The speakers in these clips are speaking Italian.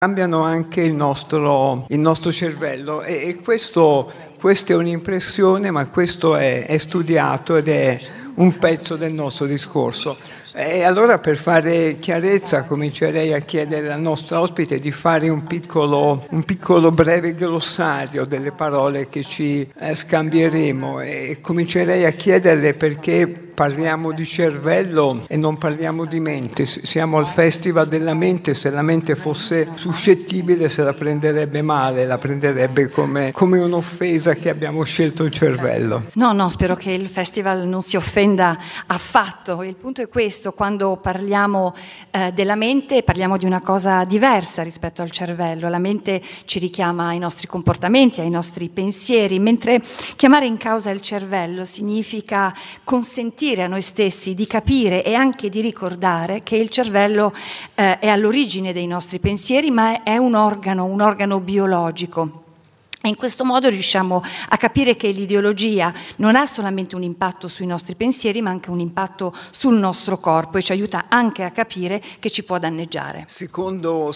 cambiano anche il nostro cervello e questa è un'impressione, ma questo è studiato ed è un pezzo del nostro discorso. E allora, per fare chiarezza, comincerei a chiedere al nostro ospite di fare un piccolo breve glossario delle parole che ci scambieremo, e comincerei a chiederle perché parliamo di cervello e non parliamo di mente. Siamo al Festival della mente, se la mente fosse suscettibile se la prenderebbe male, la prenderebbe come un'offesa che abbiamo scelto il cervello. No, spero che il festival non si offenda affatto. Il punto è questo: quando parliamo della mente parliamo di una cosa diversa rispetto al cervello. La mente ci richiama ai nostri comportamenti, ai nostri pensieri, mentre chiamare in causa il cervello significa consentire a noi stessi di capire e anche di ricordare che il cervello è all'origine dei nostri pensieri, ma è un organo biologico. E in questo modo riusciamo a capire che l'ideologia non ha solamente un impatto sui nostri pensieri, ma anche un impatto sul nostro corpo, e ci aiuta anche a capire che ci può danneggiare. Secondo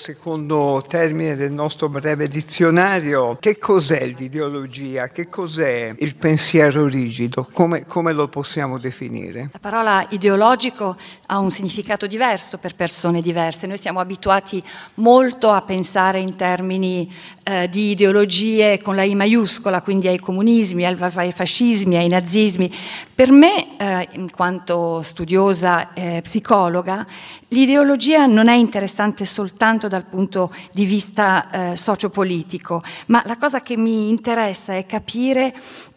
termine del nostro breve dizionario, che cos'è l'ideologia? Che cos'è il pensiero rigido? Come lo possiamo definire? La parola ideologico ha un significato diverso per persone diverse. Noi siamo abituati molto a pensare in termini di ideologie con la I maiuscola, quindi ai comunismi, ai fascismi, ai nazismi. Per me, in quanto studiosa psicologa, l'ideologia non è interessante soltanto dal punto di vista sociopolitico, ma la cosa che mi interessa è capire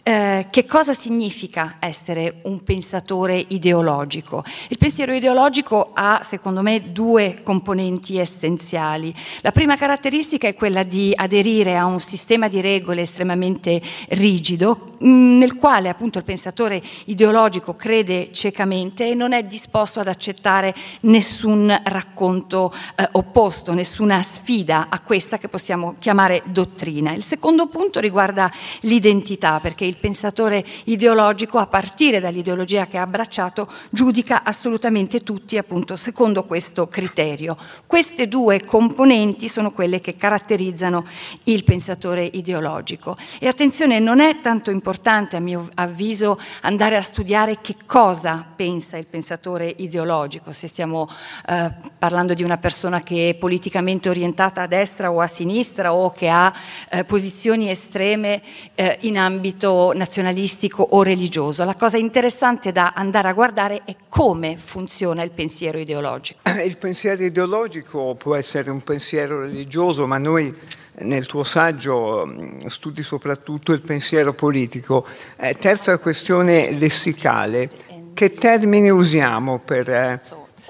che cosa significa essere un pensatore ideologico. Il pensiero ideologico ha, secondo me, due componenti essenziali. La prima caratteristica è quella di aderire a un sistema di regole estremamente rigido, nel quale appunto il pensatore ideologico crede ciecamente e non è disposto ad accettare nessun racconto opposto, nessuna sfida a questa che possiamo chiamare dottrina. Il secondo punto riguarda l'identità, perché il pensatore ideologico, a partire dall'ideologia che ha abbracciato, giudica assolutamente tutti appunto secondo questo criterio. Queste due componenti sono quelle che caratterizzano il pensatore ideologico. E attenzione, non è tanto importante a mio avviso andare a studiare che cosa pensa il pensatore ideologico, se stiamo parlando di una persona che è politicamente orientata a destra o a sinistra o che ha posizioni estreme in ambito nazionalistico o religioso. La cosa interessante da andare a guardare è come funziona il pensiero ideologico. Il pensiero ideologico può essere un pensiero religioso, ma noi nel tuo saggio studi soprattutto il pensiero politico. Terza questione lessicale: che termini usiamo per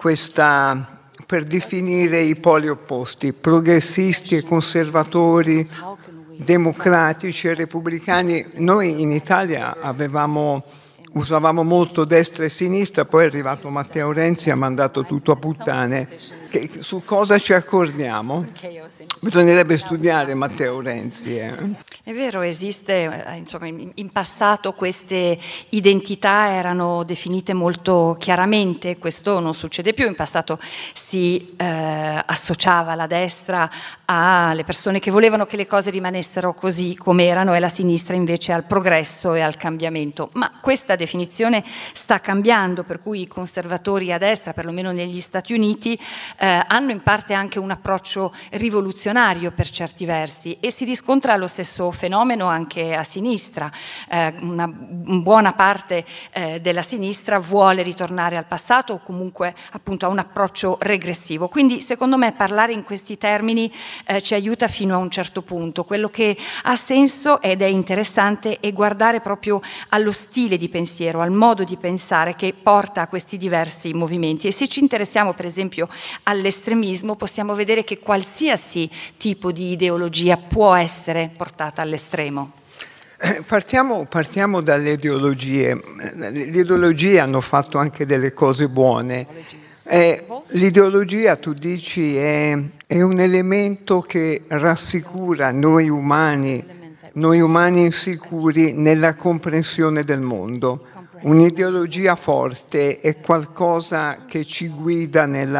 definire i poli opposti, progressisti e conservatori, democratici e repubblicani? Noi in Italia usavamo molto destra e sinistra, poi è arrivato Matteo Renzi e ha mandato tutto a puttane. Su cosa ci accordiamo? Bisognerebbe studiare Matteo Renzi. È vero, esiste, insomma, in passato queste identità erano definite molto chiaramente, questo non succede più. In passato si associava la destra alle persone che volevano che le cose rimanessero così come erano e la sinistra invece al progresso e al cambiamento. Ma questa definizione sta cambiando, per cui i conservatori a destra, perlomeno negli Stati Uniti, hanno in parte anche un approccio rivoluzionario per certi versi, e si riscontra lo stesso fenomeno anche a sinistra. Una buona parte della sinistra vuole ritornare al passato o comunque appunto a un approccio regressivo. Quindi secondo me parlare in questi termini ci aiuta fino a un certo punto. Quello che ha senso ed è interessante è guardare proprio allo stile di pensiero, al modo di pensare che porta a questi diversi movimenti. E se ci interessiamo per esempio all'estremismo, possiamo vedere che qualsiasi tipo di ideologia può essere portata all'estremo. Partiamo dalle ideologie. Le ideologie hanno fatto anche delle cose buone. L'ideologia, tu dici, è un elemento che rassicura noi umani insicuri nella comprensione del mondo. Un'ideologia forte è qualcosa che ci guida nella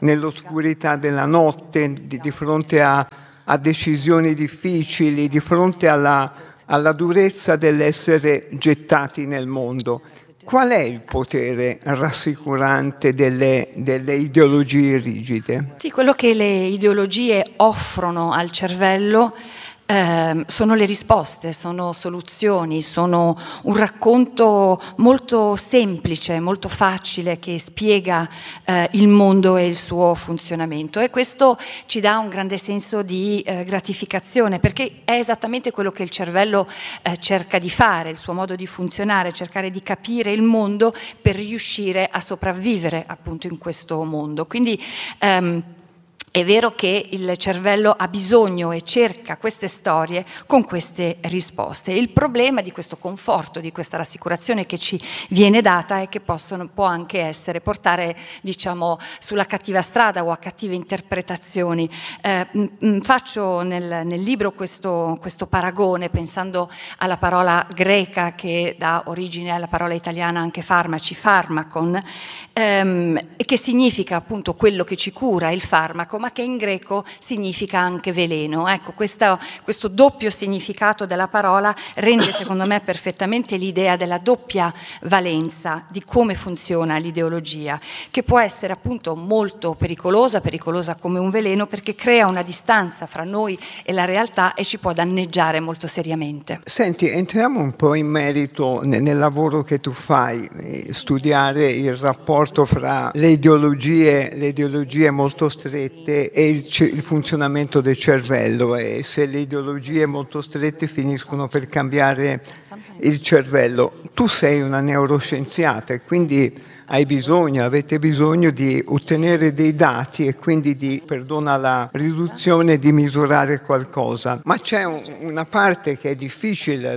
nell'oscurità della notte, di fronte a decisioni difficili, di fronte alla durezza dell'essere gettati nel mondo. Qual è il potere rassicurante delle ideologie rigide? Sì, quello che le ideologie offrono al cervello sono le risposte, sono soluzioni, sono un racconto molto semplice, molto facile, che spiega il mondo e il suo funzionamento, e questo ci dà un grande senso di gratificazione, perché è esattamente quello che il cervello cerca di fare, il suo modo di funzionare, cercare di capire il mondo per riuscire a sopravvivere appunto in questo mondo. Quindi è vero che il cervello ha bisogno e cerca queste storie con queste risposte. Il problema di questo conforto, di questa rassicurazione che ci viene data, è che può anche portare, diciamo, sulla cattiva strada o a cattive interpretazioni. Faccio nel libro questo paragone pensando alla parola greca che dà origine alla parola italiana anche farmaci, pharmakon, che significa appunto quello che ci cura, il farmaco, ma che in greco significa anche veleno. Ecco, questo doppio significato della parola rende secondo me perfettamente l'idea della doppia valenza di come funziona l'ideologia, che può essere appunto molto pericolosa come un veleno, perché crea una distanza fra noi e la realtà e ci può danneggiare molto seriamente. Senti, entriamo un po' in merito nel lavoro che tu fai, studiare il rapporto fra le ideologie molto strette e il funzionamento del cervello, e se le ideologie molto strette finiscono per cambiare il cervello. Tu sei una neuroscienziata e quindi avete bisogno di ottenere dei dati e quindi perdona la riduzione, di misurare qualcosa. Ma c'è una parte che è difficile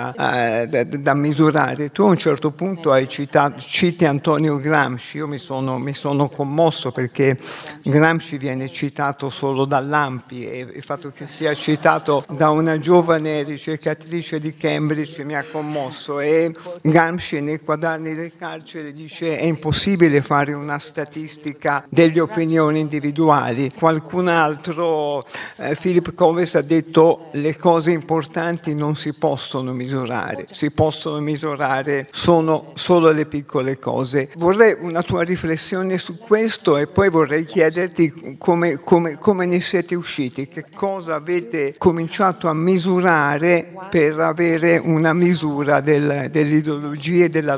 da misurare. Tu a un certo punto citi Antonio Gramsci. Io mi sono commosso perché Gramsci viene citato solo dall'ANPI, e il fatto che sia citato da una giovane ricercatrice di Cambridge mi ha commosso. E Gramsci nei quaderni del carcere dice: è impossibile fare una statistica delle opinioni individuali. Qualcun altro, Philip Covers, ha detto: le cose importanti non si possono misurare, si possono misurare solo le piccole cose. Vorrei una tua riflessione su questo e poi vorrei chiederti come ne siete usciti, che cosa avete cominciato a misurare per avere una misura delle ideologie e della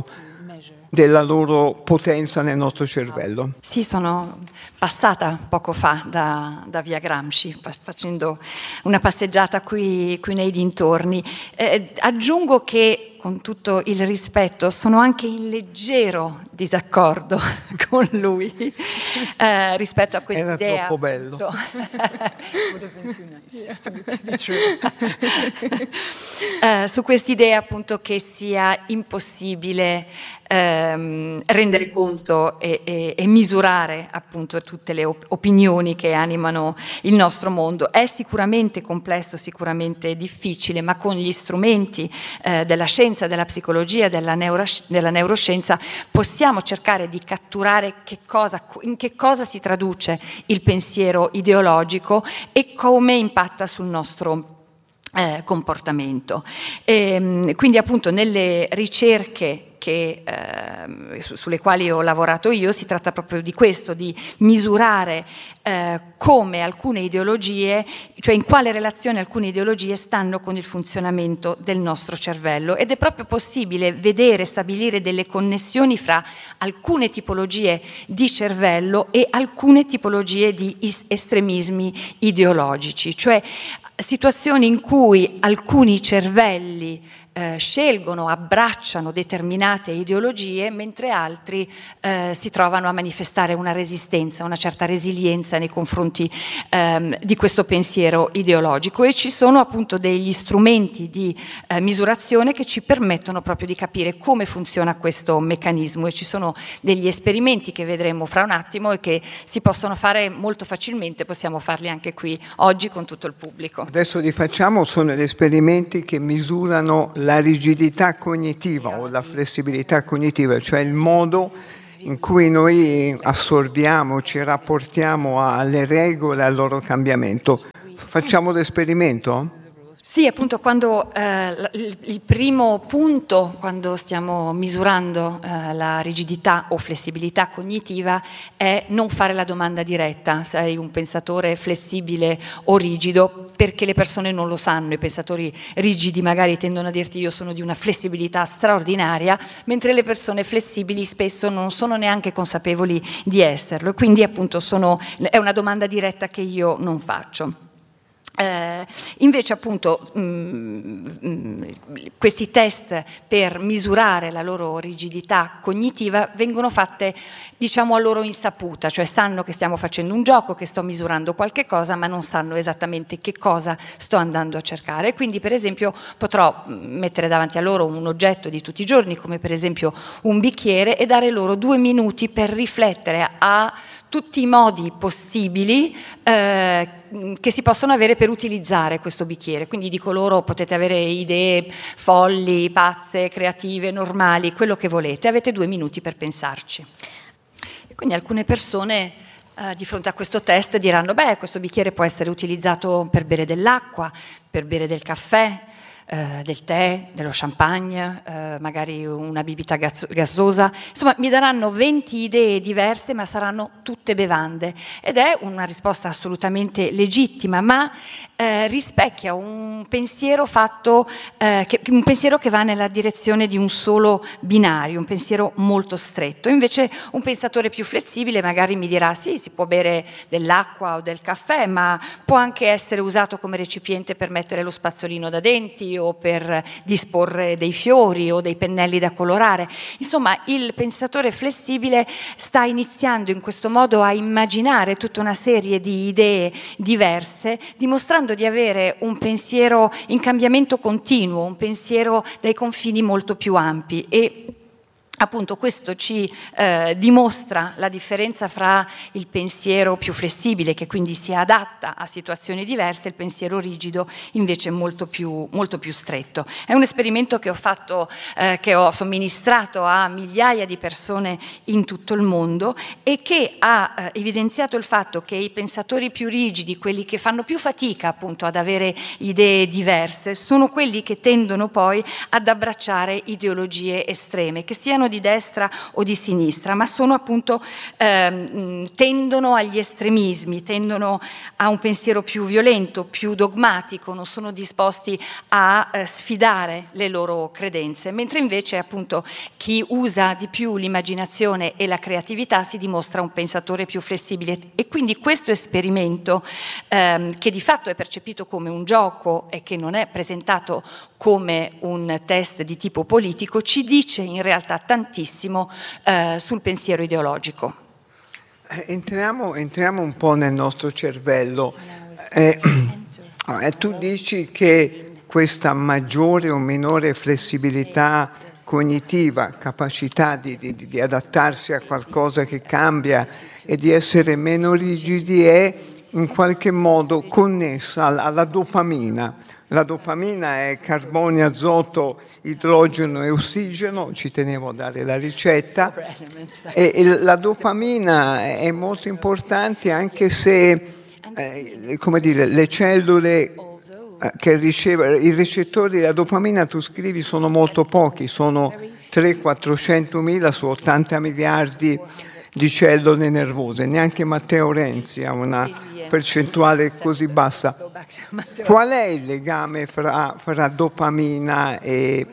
loro potenza nel nostro cervello. Sì, sono passata poco fa da via Gramsci, facendo una passeggiata qui nei dintorni. Aggiungo che, con tutto il rispetto, sono anche in leggero disaccordo con lui rispetto a questa idea. Era troppo bello. Su quest'idea appunto che sia impossibile rendere conto e misurare appunto tutte le opinioni che animano il nostro mondo. È sicuramente complesso, sicuramente difficile, ma con gli strumenti della scienza, della psicologia, della neuroscienza possiamo cercare di catturare in che cosa si traduce il pensiero ideologico e come impatta sul nostro comportamento. Quindi appunto nelle ricerche sulle quali ho lavorato io si tratta proprio di questo, di misurare come alcune ideologie, cioè in quale relazione alcune ideologie stanno con il funzionamento del nostro cervello, ed è proprio possibile vedere, stabilire delle connessioni fra alcune tipologie di cervello e alcune tipologie di estremismi ideologici, cioè situazioni in cui alcuni cervelli scelgono, abbracciano determinate ideologie, mentre altri si trovano a manifestare una resistenza, una certa resilienza nei confronti di questo pensiero ideologico, e ci sono appunto degli strumenti di misurazione che ci permettono proprio di capire come funziona questo meccanismo, e ci sono degli esperimenti che vedremo fra un attimo e che si possono fare molto facilmente, possiamo farli anche qui oggi con tutto il pubblico. Adesso li facciamo, sono gli esperimenti che misurano la rigidità cognitiva o la flessibilità cognitiva, cioè il modo in cui noi assorbiamo, ci rapportiamo alle regole, al loro cambiamento. Facciamo l'esperimento? Sì, appunto quando il primo punto, quando stiamo misurando la rigidità o flessibilità cognitiva, è non fare la domanda diretta, sei un pensatore flessibile o rigido, perché le persone non lo sanno. I pensatori rigidi magari tendono a dirti io sono di una flessibilità straordinaria, mentre le persone flessibili spesso non sono neanche consapevoli di esserlo, e quindi appunto è una domanda diretta che io non faccio. Invece appunto questi test per misurare la loro rigidità cognitiva vengono fatte, diciamo, a loro insaputa, cioè sanno che stiamo facendo un gioco, che sto misurando qualche cosa, ma non sanno esattamente che cosa sto andando a cercare. Quindi per esempio potrò mettere davanti a loro un oggetto di tutti i giorni, come per esempio un bicchiere, e dare loro 2 minuti per riflettere a tutti i modi possibili che si possono avere per utilizzare questo bicchiere. Quindi dico loro: potete avere idee folli, pazze, creative, normali, quello che volete, avete 2 minuti per pensarci. E quindi alcune persone di fronte a questo test diranno: beh, questo bicchiere può essere utilizzato per bere dell'acqua, per bere del caffè, del tè, dello champagne, magari una bibita gassosa. Insomma, mi daranno 20 idee diverse, ma saranno tutte bevande, ed è una risposta assolutamente legittima, ma rispecchia un pensiero un pensiero che va nella direzione di un solo binario, un pensiero molto stretto. Invece un pensatore più flessibile magari mi dirà: sì, si può bere dell'acqua o del caffè, ma può anche essere usato come recipiente per mettere lo spazzolino da denti, o per disporre dei fiori o dei pennelli da colorare. Insomma, il pensatore flessibile sta iniziando in questo modo a immaginare tutta una serie di idee diverse, dimostrando di avere un pensiero in cambiamento continuo, un pensiero dai confini molto più ampi. E appunto questo ci dimostra la differenza fra il pensiero più flessibile, che quindi si adatta a situazioni diverse, e il pensiero rigido invece molto più stretto. È un esperimento che ho fatto, che ho somministrato a migliaia di persone in tutto il mondo, e che ha evidenziato il fatto che i pensatori più rigidi, quelli che fanno più fatica appunto ad avere idee diverse, sono quelli che tendono poi ad abbracciare ideologie estreme, che siano di destra o di sinistra, ma sono appunto tendono agli estremismi, tendono a un pensiero più violento, più dogmatico, non sono disposti a sfidare le loro credenze, mentre invece appunto chi usa di più l'immaginazione e la creatività si dimostra un pensatore più flessibile. E quindi questo esperimento, che di fatto è percepito come un gioco e che non è presentato come un test di tipo politico, ci dice in realtà tantissimo sul pensiero ideologico. Entriamo un po' nel nostro cervello. Tu dici che questa maggiore o minore flessibilità cognitiva, capacità di adattarsi a qualcosa che cambia e di essere meno rigidi, è in qualche modo connessa alla dopamina. La dopamina è carbonio, azoto, idrogeno e ossigeno, ci tenevo a dare la ricetta, e la dopamina è molto importante, anche se come dire, le cellule che ricevono i recettori della dopamina, tu scrivi, sono molto pochi, sono 300-400 mila su 80 miliardi di cellule nervose. Neanche Matteo Renzi ha una percentuale così bassa. Qual è il legame fra dopamina e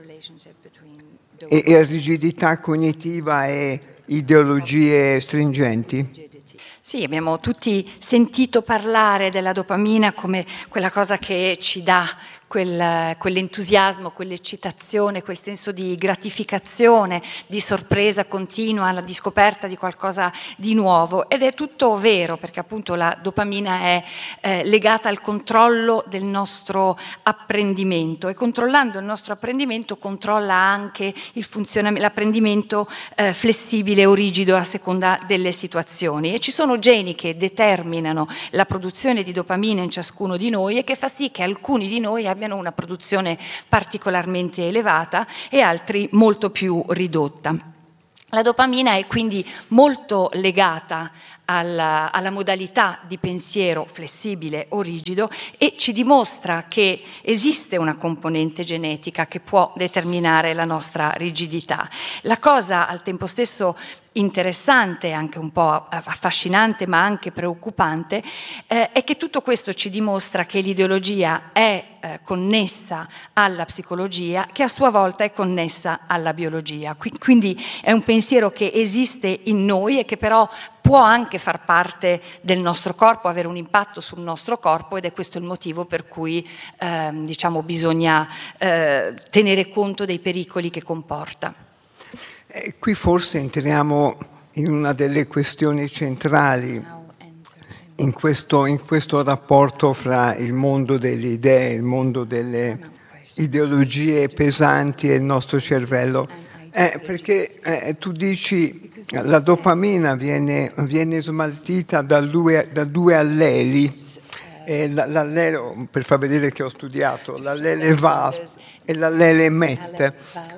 rigidità cognitiva e ideologie stringenti? Sì, abbiamo tutti sentito parlare della dopamina come quella cosa che ci dà quell'entusiasmo, quell'eccitazione, quel senso di gratificazione, di sorpresa continua, di scoperta di qualcosa di nuovo. Ed è tutto vero, perché appunto la dopamina è legata al controllo del nostro apprendimento, e controllando il nostro apprendimento controlla anche l'apprendimento flessibile o rigido a seconda delle situazioni. E ci sono geni che determinano la produzione di dopamina in ciascuno di noi, e che fa sì che alcuni di noi abbiano una produzione particolarmente elevata e altri molto più ridotta. La dopamina è quindi molto legata alla modalità di pensiero flessibile o rigido e ci dimostra che esiste una componente genetica che può determinare la nostra rigidità. La cosa al tempo stesso interessante, anche un po' affascinante ma anche preoccupante, è che tutto questo ci dimostra che l'ideologia è connessa alla psicologia, che a sua volta è connessa alla biologia. Quindi è un pensiero che esiste in noi e che però può anche far parte del nostro corpo, avere un impatto sul nostro corpo, ed è questo il motivo per cui diciamo, bisogna tenere conto dei pericoli che comporta. Qui forse entriamo in una delle questioni centrali in questo rapporto fra il mondo delle idee, il mondo delle ideologie pesanti e il nostro cervello. Perché tu dici la dopamina viene smaltita da due alleli, l'allele, per far vedere che ho studiato, l'allele VAS e l'allele MET.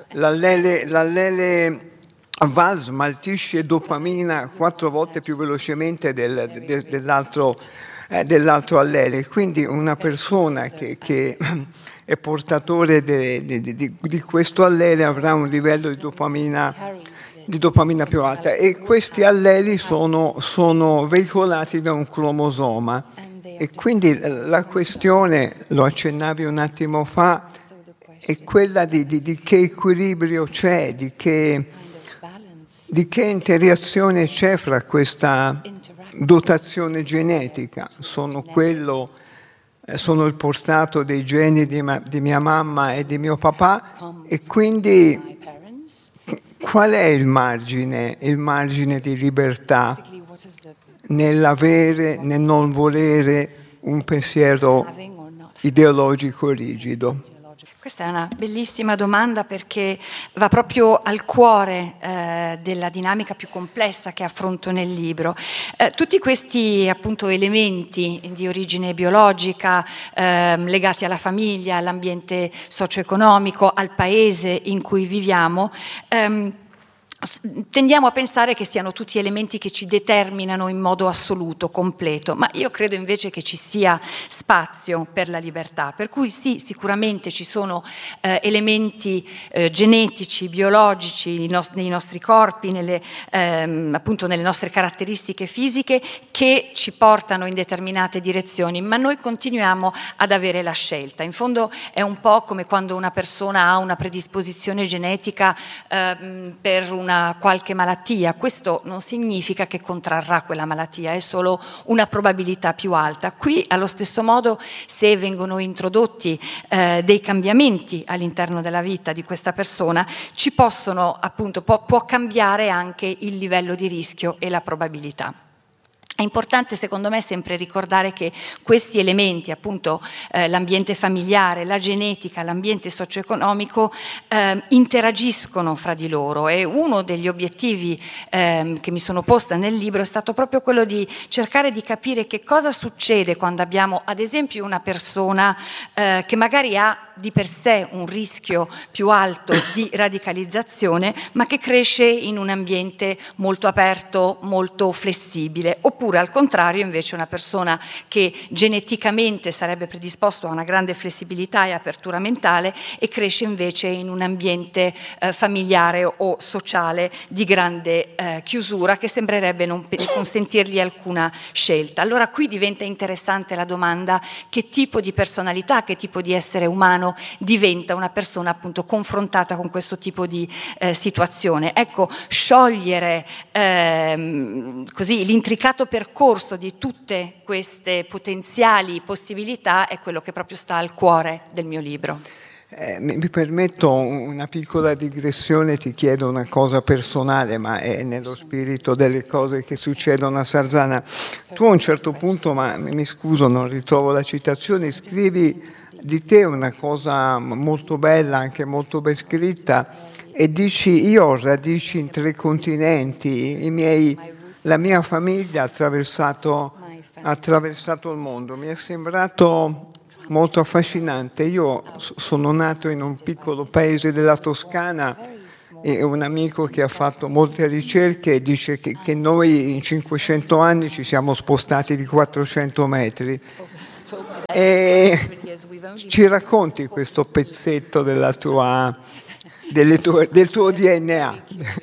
L'allele VAS smaltisce dopamina 4 volte più velocemente dell'altro allele, quindi una persona che è portatore di questo allele avrà un livello di dopamina più alta, e questi alleli sono veicolati da un cromosoma, e quindi la questione, lo accennavi un attimo fa, è quella di che equilibrio c'è, di che interazione c'è fra questa dotazione genetica. Sono il portato dei geni di mia mamma e di mio papà, e quindi qual è il margine di libertà nel non volere un pensiero ideologico rigido? Questa è una bellissima domanda, perché va proprio al cuore della dinamica più complessa che affronto nel libro. Tutti questi appunto elementi di origine biologica legati alla famiglia, all'ambiente socio-economico, al paese in cui viviamo, tendiamo a pensare che siano tutti elementi che ci determinano in modo assoluto, completo, ma io credo invece che ci sia spazio per la libertà, per cui sì, sicuramente ci sono elementi genetici, biologici nei nostri corpi, appunto nelle nostre caratteristiche fisiche, che ci portano in determinate direzioni, ma noi continuiamo ad avere la scelta. In fondo è un po' come quando una persona ha una predisposizione genetica per una qualche malattia. Questo non significa che contrarrà quella malattia, è solo una probabilità più alta. Qui allo stesso modo, se vengono introdotti dei cambiamenti all'interno della vita di questa persona, ci possono appunto può cambiare anche il livello di rischio e la probabilità. È importante secondo me sempre ricordare che questi elementi, appunto l'ambiente familiare, la genetica, l'ambiente socio-economico, interagiscono fra di loro, e uno degli obiettivi che mi sono posta nel libro è stato proprio quello di cercare di capire che cosa succede quando abbiamo ad esempio una persona che magari ha di per sé un rischio più alto di radicalizzazione, ma che cresce in un ambiente molto aperto, molto flessibile, oppure al contrario invece una persona che geneticamente sarebbe predisposto a una grande flessibilità e apertura mentale e cresce invece in un ambiente familiare o sociale di grande chiusura, che sembrerebbe non consentirgli alcuna scelta. Allora qui diventa interessante la domanda: che tipo di personalità, che tipo di essere umano diventa una persona appunto confrontata con questo tipo di situazione. Ecco, sciogliere così l'intricato percorso di tutte queste potenziali possibilità è quello che proprio sta al cuore del mio libro. Mi permetto una piccola digressione, ti chiedo una cosa personale, ma è nello spirito delle cose che succedono a Sarzana. Tu a un certo punto, ma mi scuso, non ritrovo la citazione, scrivi di te una cosa molto bella, anche molto ben scritta, e dici: io ho radici in 3 continenti, la mia famiglia ha attraversato il mondo. Mi è sembrato molto affascinante. Io sono nato in un piccolo paese della Toscana è un amico che ha fatto molte ricerche e dice che noi in 500 anni ci siamo spostati di 400 metri. E ci racconti questo pezzetto del tuo DNA?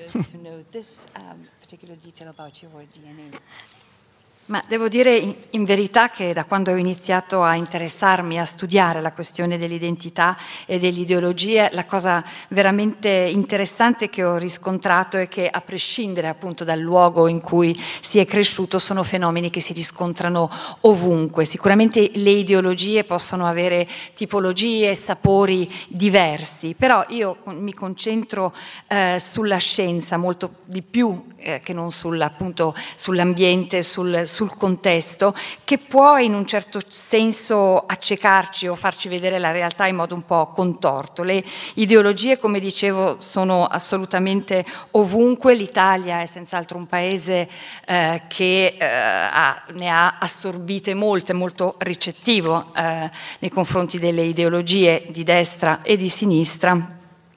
Ma devo dire in verità che da quando ho iniziato a interessarmi, a studiare la questione dell'identità e dell'ideologia, la cosa veramente interessante che ho riscontrato è che, a prescindere appunto dal luogo in cui si è cresciuto, sono fenomeni che si riscontrano ovunque. Sicuramente le ideologie possono avere tipologie e sapori diversi, però io mi concentro sulla scienza molto di più che non appunto sull'ambiente, sul contesto, che può in un certo senso accecarci o farci vedere la realtà in modo un po' contorto. Le ideologie, come dicevo, sono assolutamente ovunque. L'Italia è senz'altro un paese che ne ha assorbite molte, molto ricettivo nei confronti delle ideologie di destra e di sinistra.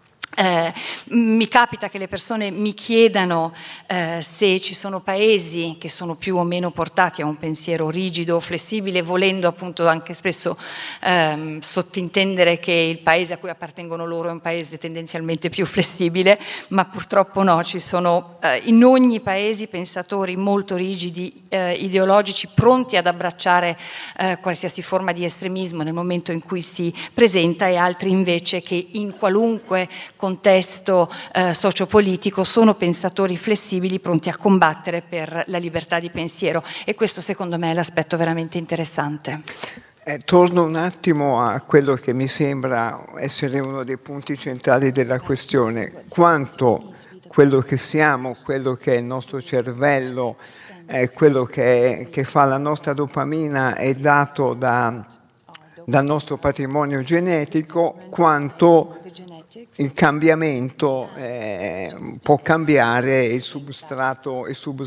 Mi capita che le persone mi chiedano se ci sono paesi che sono più o meno portati a un pensiero rigido o flessibile, volendo appunto anche spesso sottintendere che il paese a cui appartengono loro è un paese tendenzialmente più flessibile, ma purtroppo no, ci sono in ogni paese pensatori molto rigidi, ideologici, pronti ad abbracciare qualsiasi forma di estremismo nel momento in cui si presenta, e altri invece che in qualunque contesto sociopolitico sono pensatori flessibili pronti a combattere per la libertà di pensiero, e questo secondo me è l'aspetto veramente interessante. Torno un attimo a quello che mi sembra essere uno dei punti centrali della questione: quanto quello che siamo, quello che è il nostro cervello, quello che fa la nostra dopamina è dato dal nostro patrimonio genetico, quanto il cambiamento può cambiare il substrato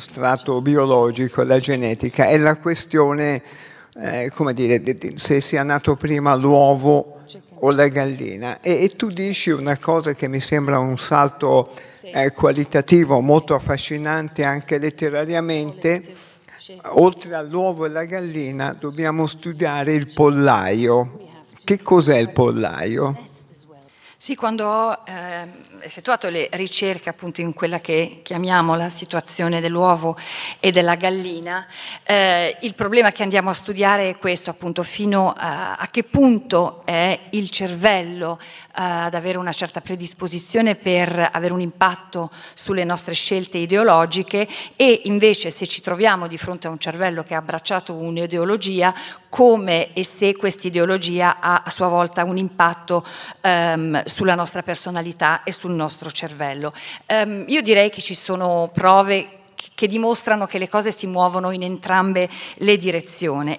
biologico, la genetica. È la questione, come dire, se sia nato prima l'uovo o la gallina. E tu dici una cosa che mi sembra un salto qualitativo molto affascinante anche letterariamente: oltre all'uovo e alla gallina dobbiamo studiare il pollaio. Che cos'è il pollaio? Sì, quando ho effettuato le ricerche appunto in quella che chiamiamo la situazione dell'uovo e della gallina, il problema che andiamo a studiare è questo, appunto, fino a che punto è il cervello ad avere una certa predisposizione per avere un impatto sulle nostre scelte ideologiche, e invece se ci troviamo di fronte a un cervello che ha abbracciato un'ideologia, come e se questa ideologia ha a sua volta un impatto sulla nostra personalità e sul nostro cervello. Io direi che ci sono prove che dimostrano che le cose si muovono in entrambe le direzioni,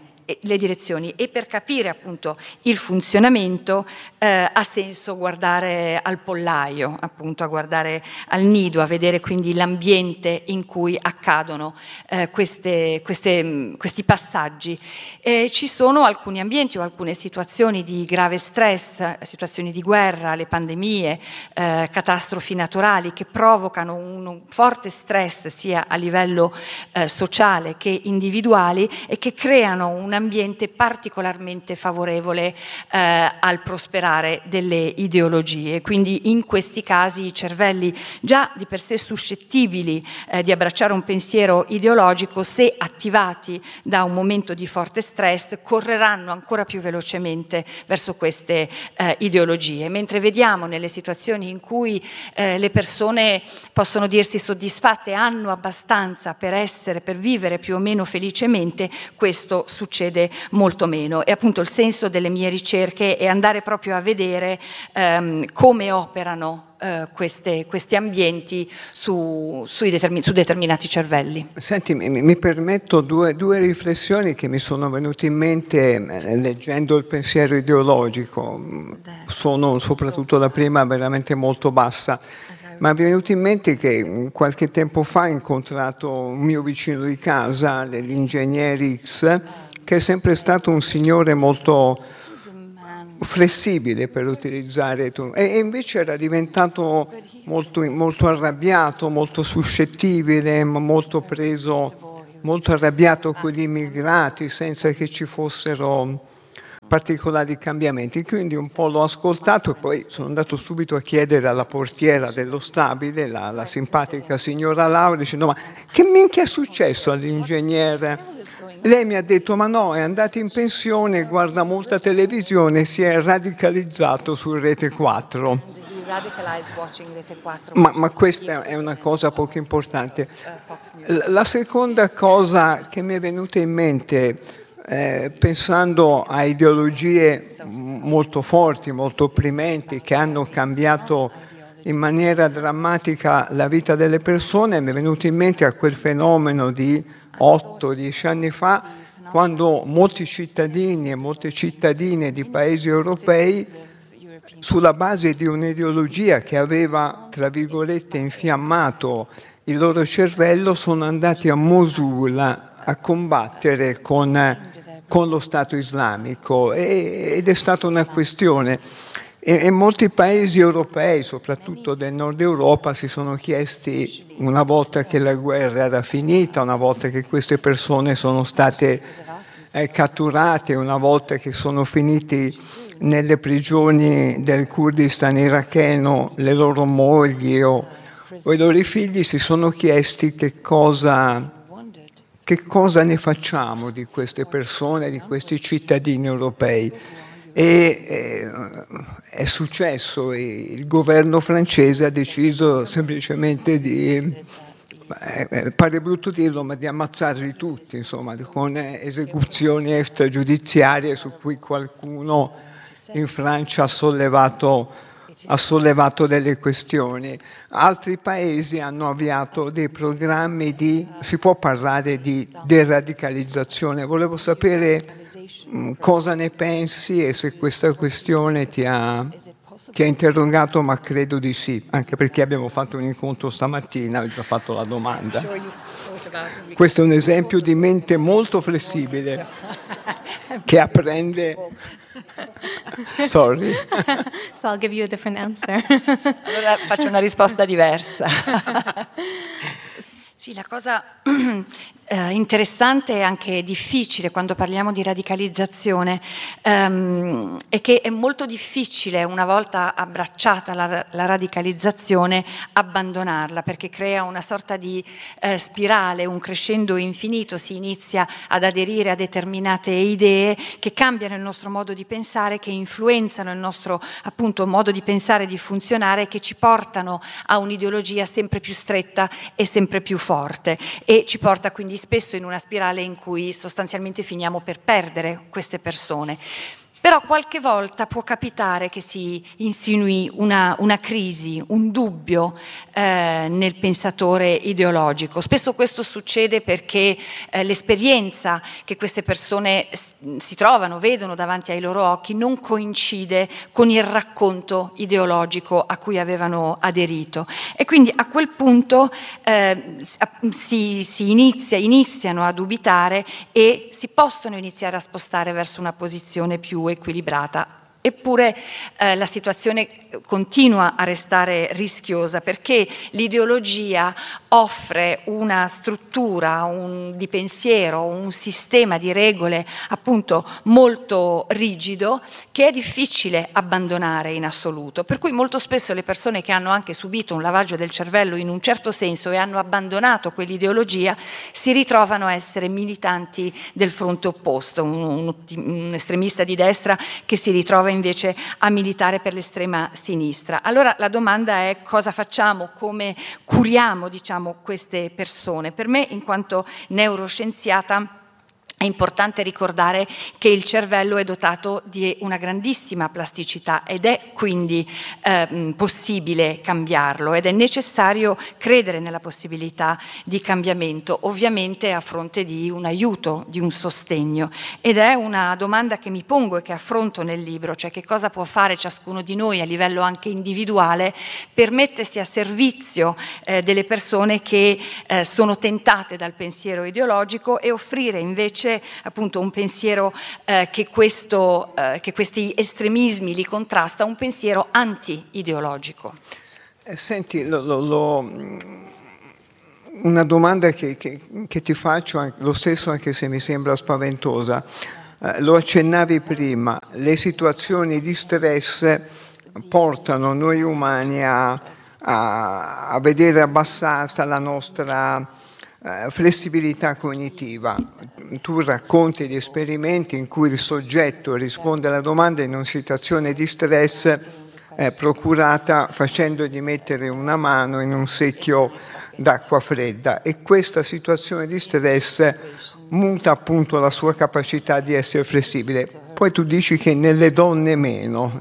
e per capire appunto il funzionamento ha senso guardare al pollaio, appunto a guardare al nido, a vedere quindi l'ambiente in cui accadono questi passaggi. Ci sono alcuni ambienti o alcune situazioni di grave stress, situazioni di guerra, le pandemie, catastrofi naturali che provocano un forte stress sia a livello sociale che individuali, e che creano un ambiente particolarmente favorevole al prosperare delle ideologie. Quindi in questi casi i cervelli, già di per sé suscettibili di abbracciare un pensiero ideologico, se attivati da un momento di forte stress, correranno ancora più velocemente verso queste ideologie, mentre vediamo nelle situazioni in cui le persone possono dirsi soddisfatte, hanno abbastanza per vivere più o meno felicemente, questo succede molto meno. E appunto il senso delle mie ricerche è andare proprio a vedere come operano questi ambienti su determinati cervelli. Senti, mi permetto due riflessioni che mi sono venute in mente leggendo il pensiero ideologico. Sono soprattutto la prima veramente molto bassa, ma mi è venuto in mente che qualche tempo fa ho incontrato un mio vicino di casa, l'ingegnere X, che è sempre stato un signore molto flessibile per utilizzare e invece era diventato molto arrabbiato, molto suscettibile, molto arrabbiato con gli immigrati senza che ci fossero particolari cambiamenti. Quindi un po' l'ho ascoltato e poi sono andato subito a chiedere alla portiera dello stabile, la simpatica signora Laura, dicendo: ma che minchia è successo all'ingegnere? Lei mi ha detto: ma no, è andato in pensione, guarda molta televisione, si è radicalizzato su Rete 4. Ma questa è una cosa poco importante. La seconda cosa che mi è venuta in mente, pensando a ideologie molto forti, molto opprimenti, che hanno cambiato in maniera drammatica la vita delle persone, mi è venuto in mente a quel fenomeno di 8-10 anni fa, quando molti cittadini e molte cittadine di paesi europei, sulla base di un'ideologia che aveva, tra virgolette, infiammato il loro cervello, sono andati a Mosul a combattere con lo Stato islamico, ed è stata una questione. E molti paesi europei, soprattutto del nord Europa, si sono chiesti, una volta che la guerra era finita, una volta che queste persone sono state catturate, una volta che sono finiti nelle prigioni del Kurdistan iracheno le loro mogli o i loro figli, si sono chiesti che cosa ne facciamo di queste persone, di questi cittadini europei. E è successo, il governo francese ha deciso semplicemente di, pare brutto dirlo, ma di ammazzarli tutti, insomma, con esecuzioni extragiudiziarie su cui qualcuno in Francia ha sollevato delle questioni. Altri paesi hanno avviato dei programmi si può parlare di deradicalizzazione. Volevo sapere cosa ne pensi e se questa questione ti ha interrogato, ma credo di sì, anche perché abbiamo fatto un incontro stamattina e ho già fatto la domanda. Questo è un esempio di mente molto flessibile che apprende. Sorry. So I'll give you a different answer. Allora faccio una risposta diversa. Sì, la cosa interessante e anche difficile quando parliamo di radicalizzazione è che è molto difficile, una volta abbracciata la radicalizzazione, abbandonarla, perché crea una sorta di spirale, un crescendo infinito. Si inizia ad aderire a determinate idee che cambiano il nostro modo di pensare, che influenzano il nostro appunto modo di pensare e di funzionare, che ci portano a un'ideologia sempre più stretta e sempre più forte, e ci porta quindi spesso in una spirale in cui sostanzialmente finiamo per perdere queste persone. Però qualche volta può capitare che si insinui una crisi, un dubbio nel pensatore ideologico. Spesso questo succede perché l'esperienza che queste persone si trovano, vedono davanti ai loro occhi, non coincide con il racconto ideologico a cui avevano aderito. E quindi a quel punto iniziano a dubitare e si possono iniziare a spostare verso una posizione più equilibrata. Eppure la situazione continua a restare rischiosa, perché l'ideologia offre una struttura di pensiero, un sistema di regole appunto molto rigido, che è difficile abbandonare in assoluto, per cui molto spesso le persone che hanno anche subito un lavaggio del cervello in un certo senso e hanno abbandonato quell'ideologia si ritrovano a essere militanti del fronte opposto, un estremista di destra che si ritrova invece a militare per l'estrema sinistra. Allora la domanda è: cosa facciamo? Come curiamo, diciamo, queste persone? Per me, in quanto neuroscienziata, è importante ricordare che il cervello è dotato di una grandissima plasticità ed è quindi possibile cambiarlo, ed è necessario credere nella possibilità di cambiamento, ovviamente a fronte di un aiuto, di un sostegno. Ed è una domanda che mi pongo e che affronto nel libro, cioè che cosa può fare ciascuno di noi a livello anche individuale per mettersi a servizio delle persone che sono tentate dal pensiero ideologico e offrire invece invece appunto un pensiero che questi estremismi li contrasta, un pensiero anti-ideologico. Senti, una domanda che ti faccio, lo stesso anche se mi sembra spaventosa. Lo accennavi prima, le situazioni di stress portano noi umani a vedere abbassata la nostra flessibilità cognitiva. Tu racconti di esperimenti in cui il soggetto risponde alla domanda in una situazione di stress procurata facendogli mettere una mano in un secchio d'acqua fredda, e questa situazione di stress muta appunto la sua capacità di essere flessibile. Poi tu dici che nelle donne meno.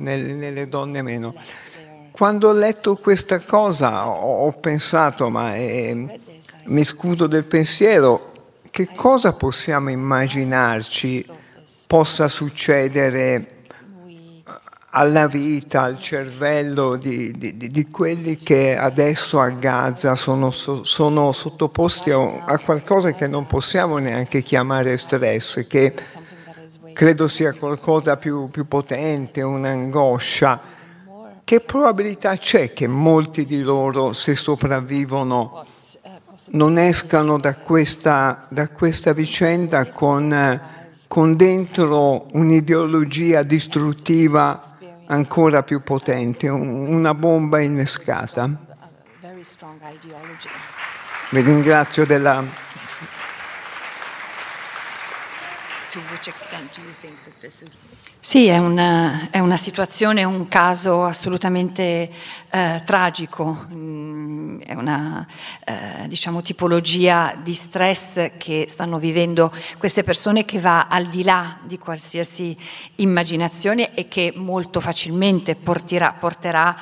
Quando ho letto questa cosa ho pensato, mi scuso del pensiero, che cosa possiamo immaginarci possa succedere alla vita, al cervello di quelli che adesso a Gaza sono sottoposti a qualcosa che non possiamo neanche chiamare stress, che credo sia qualcosa più potente, un'angoscia. Che probabilità c'è che molti di loro, se sopravvivono, non escano da questa vicenda con dentro un'ideologia distruttiva ancora più potente, una bomba innescata? Vi ringrazio della... Sì, è una situazione, un caso assolutamente tragico, è una diciamo tipologia di stress che stanno vivendo queste persone che va al di là di qualsiasi immaginazione e che molto facilmente porterà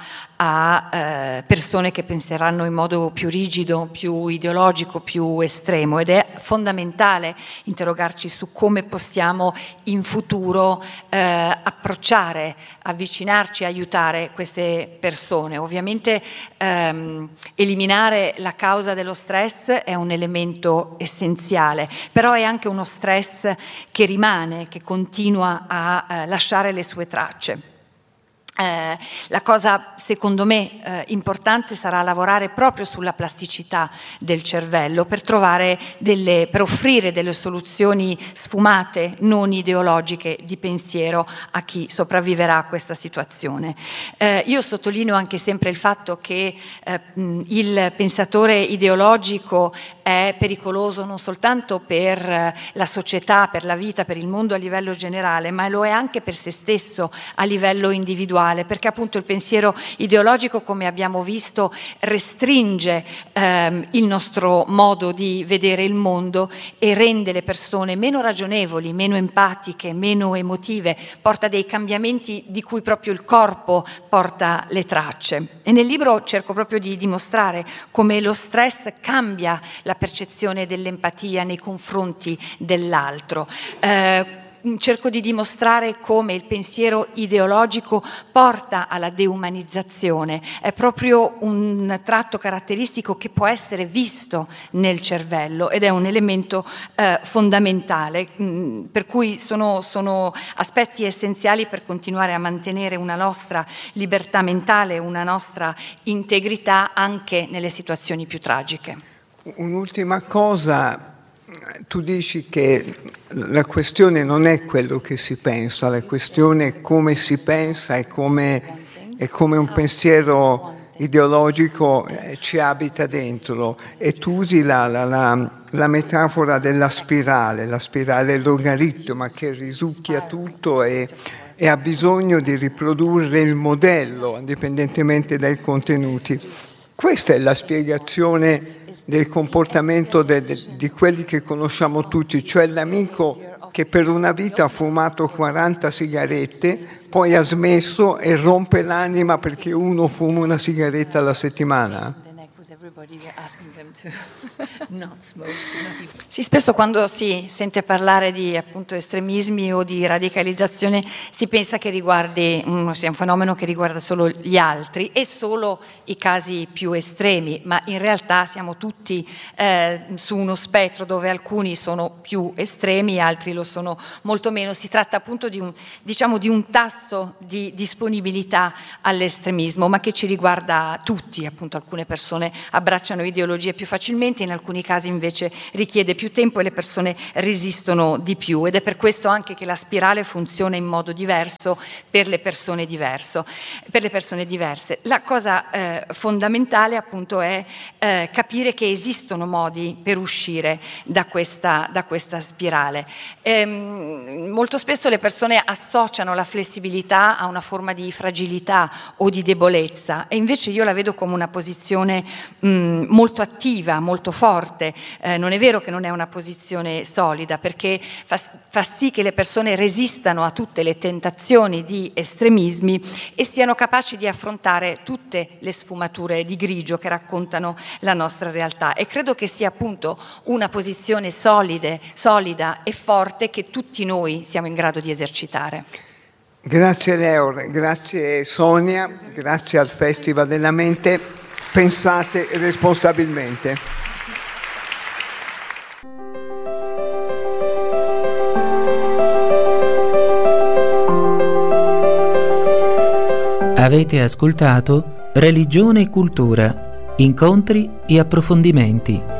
a persone che penseranno in modo più rigido, più ideologico, più estremo, ed è fondamentale interrogarci su come possiamo in futuro approcciare, avvicinarci, aiutare queste persone. Ovviamente eliminare la causa dello stress è un elemento essenziale, però è anche uno stress che rimane, che continua a lasciare le sue tracce. La cosa secondo me importante sarà lavorare proprio sulla plasticità del cervello per offrire delle soluzioni sfumate, non ideologiche, di pensiero a chi sopravviverà a questa situazione. Io sottolineo anche sempre il fatto che il pensatore ideologico è pericoloso non soltanto per la società, per la vita, per il mondo a livello generale, ma lo è anche per se stesso a livello individuale, perché appunto il pensiero ideologico, come abbiamo visto, restringe il nostro modo di vedere il mondo e rende le persone meno ragionevoli, meno empatiche, meno emotive, porta dei cambiamenti di cui proprio il corpo porta le tracce. E nel libro cerco proprio di dimostrare come lo stress cambia la percezione dell'empatia nei confronti dell'altro. Cerco di dimostrare come il pensiero ideologico porta alla deumanizzazione, è proprio un tratto caratteristico che può essere visto nel cervello ed è un elemento fondamentale, per cui sono aspetti essenziali per continuare a mantenere una nostra libertà mentale, una nostra integrità anche nelle situazioni più tragiche. Un'ultima cosa. Tu dici che la questione non è quello che si pensa, la questione è come si pensa e come un pensiero ideologico ci abita dentro, e tu usi la metafora della spirale, la spirale logaritmica che risucchia tutto e ha bisogno di riprodurre il modello indipendentemente dai contenuti. Questa è la spiegazione del comportamento di quelli che conosciamo tutti, cioè l'amico che per una vita ha fumato 40 sigarette, poi ha smesso e rompe l'anima perché uno fuma una sigaretta alla settimana. Sì, spesso quando si sente parlare di appunto estremismi o di radicalizzazione si pensa che riguardi sia un fenomeno che riguarda solo gli altri e solo i casi più estremi, ma in realtà siamo tutti su uno spettro dove alcuni sono più estremi, altri lo sono molto meno. Si tratta appunto di un tasso di disponibilità all'estremismo, ma che ci riguarda tutti. Appunto, alcune persone abbracciano ideologie più facilmente, in alcuni casi invece richiede più tempo e le persone resistono di più, ed è per questo anche che la spirale funziona in modo diverso per le persone diverse. La cosa fondamentale appunto è capire che esistono modi per uscire da questa spirale. Molto spesso le persone associano la flessibilità a una forma di fragilità o di debolezza, e invece io la vedo come una posizione molto attiva, molto forte. Non è vero che non è una posizione solida, perché fa sì che le persone resistano a tutte le tentazioni di estremismi e siano capaci di affrontare tutte le sfumature di grigio che raccontano la nostra realtà, e credo che sia appunto una posizione solida e forte che tutti noi siamo in grado di esercitare. Grazie Leor, grazie Sonia, grazie al Festival della Mente. Pensate responsabilmente. Avete ascoltato Religione e Cultura, incontri e approfondimenti.